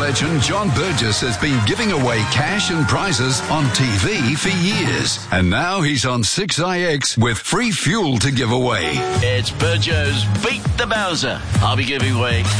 legend John Burgess has been giving away cash and prizes on TV for years. And now he's on 6IX with free fuel to give away. It's Burjo's Beat the Bowser. I'll be giving away